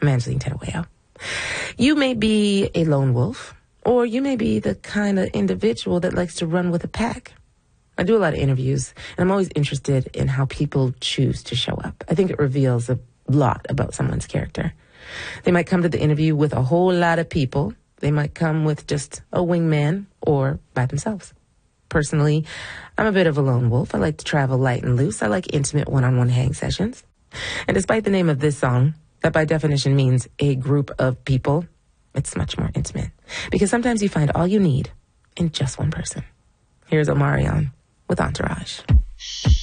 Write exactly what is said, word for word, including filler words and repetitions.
Evangeline Tattaweo. You may be a lone wolf, or you may be the kind of individual that likes to run with a pack. I do a lot of interviews, and I'm always interested in how people choose to show up. I think it reveals a lot about someone's character. They might come to the interview with a whole lot of people. They might come with just a wingman or by themselves. Personally, I'm a bit of a lone wolf. I like to travel light and loose. I like intimate one-on-one hang sessions. And despite the name of this song, that by definition means a group of people, it's much more intimate. Because sometimes you find all you need in just one person. Here's Omarion with Entourage.